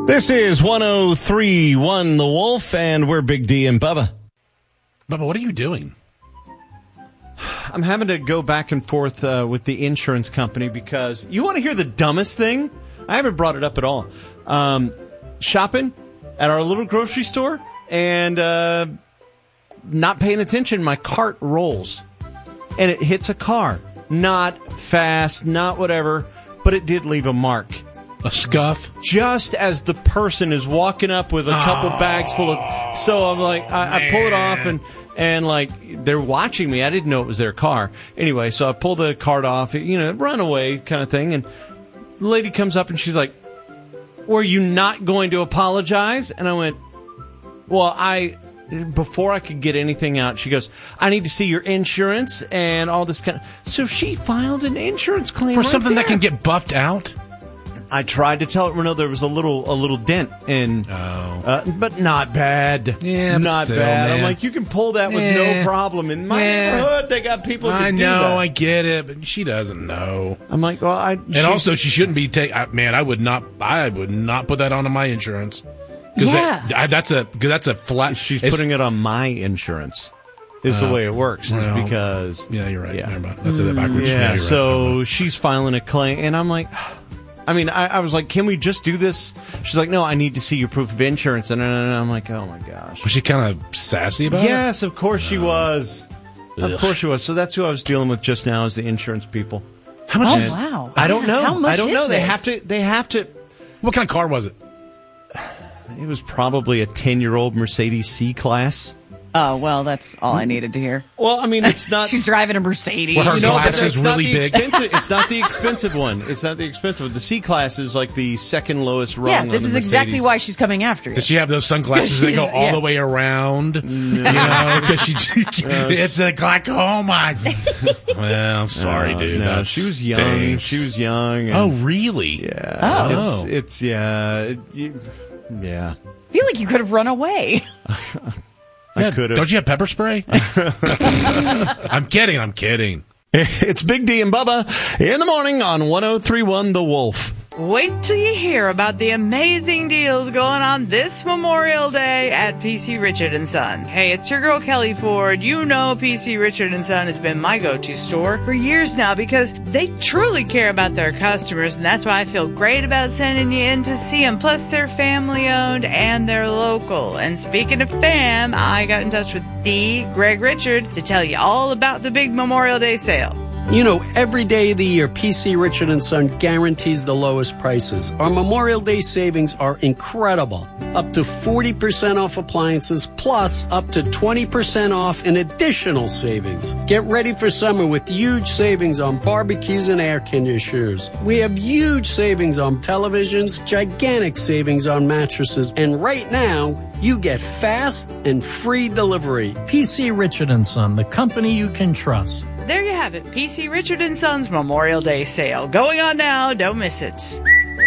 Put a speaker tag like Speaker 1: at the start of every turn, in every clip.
Speaker 1: This is 103.1 The Wolf, and we're Big D and Bubba.
Speaker 2: Bubba, what are you doing?
Speaker 3: I'm having to go back and forth with the insurance company because you want to hear the dumbest thing? I haven't brought it up at all. Shopping at our little grocery store and not paying attention. My cart rolls and it hits a car. Not fast, not whatever, but it did leave a mark.
Speaker 2: A scuff?
Speaker 3: Just as the person is walking up with a couple bags full of... So I'm like, I pull it off and like, they're watching me. I didn't know it was their car. Anyway, so I pull the cart off, run away kind of thing. And the lady comes up and she's like, were you not going to apologize? And I went, well, before I could get anything out, she goes, I need to see your insurance and all this kind of... So she filed an insurance claim
Speaker 2: for something that can get buffed out?
Speaker 3: I tried to tell her, no, there was a little dent in, but not bad.
Speaker 2: Yeah,
Speaker 3: not
Speaker 2: still,
Speaker 3: bad.
Speaker 2: man.
Speaker 3: I'm like, you can pull that with no problem. In my neighborhood, they got people that do that.
Speaker 2: I know, I get it, but she doesn't know.
Speaker 3: I'm like, well,
Speaker 2: also, she shouldn't be man, I would not put that onto my insurance. That's a flat.
Speaker 3: She's putting it on my insurance. Is the way it works.
Speaker 2: Well,
Speaker 3: because
Speaker 2: you're right.
Speaker 3: Yeah.
Speaker 2: I said that backwards.
Speaker 3: Yeah.
Speaker 2: Right.
Speaker 3: So she's filing a claim, and I'm like. I was like, can we just do this? She's like, no, I need to see your proof of insurance. And I'm like, oh, my gosh.
Speaker 2: Was she kind of sassy about it?
Speaker 3: Yes, of course she was.
Speaker 2: Ugh.
Speaker 3: Of course she was. So that's who I was dealing with just now is the insurance people.
Speaker 2: How much is
Speaker 4: wow.
Speaker 3: I don't know.
Speaker 4: How much
Speaker 3: I don't
Speaker 4: is
Speaker 3: know.
Speaker 4: this?
Speaker 3: They have to.
Speaker 2: What kind of car was it?
Speaker 3: It was probably a 10-year-old Mercedes C-Class.
Speaker 4: Oh, well, that's all I needed to hear.
Speaker 3: Well, I mean, it's not...
Speaker 4: She's driving a Mercedes.
Speaker 2: Were her glasses really big?
Speaker 3: It's not the expensive one. It's not the expensive one. The C-Class is like the second lowest rung on the
Speaker 4: this is
Speaker 3: Mercedes.
Speaker 4: exactly why she's coming after you.
Speaker 2: Does she have those sunglasses that go all the way around? No. Because it's a glaucomas. Well, I'm sorry, dude.
Speaker 3: No, she was young.
Speaker 2: Stinks.
Speaker 3: She was young.
Speaker 2: Oh, really?
Speaker 3: Yeah.
Speaker 4: Oh.
Speaker 3: It's yeah. Yeah.
Speaker 4: I feel like you could have run away.
Speaker 3: I could have.
Speaker 2: Don't you have pepper spray? I'm kidding.
Speaker 1: It's Big D and Bubba in the morning on 103.1 The Wolf.
Speaker 5: Wait till you hear about the amazing deals going on this Memorial Day at PC Richard & Son. Hey, it's your girl Kelly Ford. You know PC Richard & Son has been my go-to store for years now because they truly care about their customers, and that's why I feel great about sending you in to see them. Plus, they're family-owned and they're local. And speaking of fam, I got in touch with the Greg Richard to tell you all about the big Memorial Day sale.
Speaker 6: You know, every day of the year, PC Richard & Son guarantees the lowest prices. Our Memorial Day savings are incredible. Up to 40% off appliances, plus up to 20% off in additional savings. Get ready for summer with huge savings on barbecues and air conditioners. We have huge savings on televisions, gigantic savings on mattresses, and right now, you get fast and free delivery.
Speaker 7: PC Richard & Son, the company you can trust.
Speaker 5: There you have it, PC Richard & Son's Memorial Day sale. Going on now, don't miss it.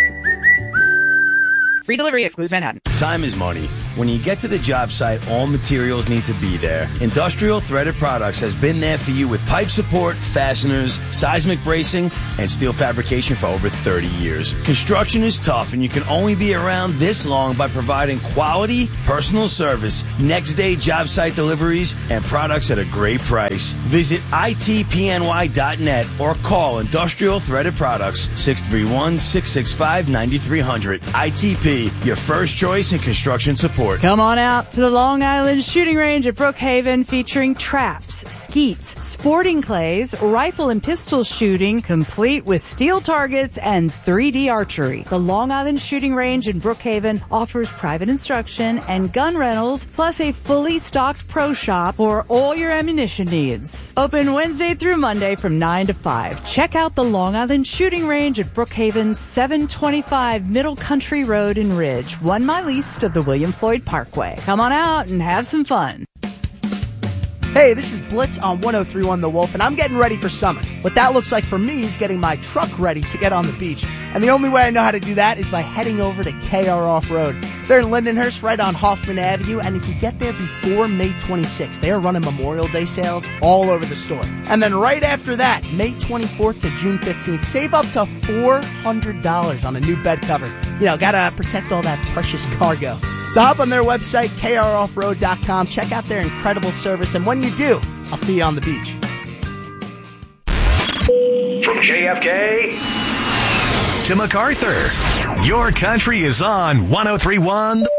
Speaker 5: Free delivery excludes Manhattan.
Speaker 8: Time is money. When you get to the job site, all materials need to be there. Industrial Threaded Products has been there for you with pipe support, fasteners, seismic bracing, and steel fabrication for over 30 years. Construction is tough, and you can only be around this long by providing quality, personal service, next-day job site deliveries, and products at a great price. Visit itpny.net or call Industrial Threaded Products, 631-665-9300. ITP, your first choice in construction support.
Speaker 9: Come on out to the Long Island Shooting Range at Brookhaven, featuring traps, skeets, sporting clays, rifle and pistol shooting, complete with steel targets and 3D archery. The Long Island Shooting Range in Brookhaven offers private instruction and gun rentals, plus a fully stocked pro shop for all your ammunition needs. Open Wednesday through Monday from 9 to 5. Check out the Long Island Shooting Range at Brookhaven, 725 Middle Country Road in Ridge, 1 mile east of the William Floyd Parkway. Come on out and have some fun.
Speaker 10: Hey, this is Blitz on 103.1 The Wolf, and I'm getting ready for summer. What that looks like for me is getting my truck ready to get on the beach. And the only way I know how to do that is by heading over to KR Off-Road. They're in Lindenhurst, right on Hoffman Avenue, and if you get there before May 26th, they are running Memorial Day sales all over the store. And then right after that, May 24th to June 15th, save up to $400 on a new bed cover. You know, gotta protect all that precious cargo. So hop on their website, kroffroad.com, check out their incredible service, and when you do, I'll see you on the beach.
Speaker 11: From JFK to MacArthur, your country is on 103.1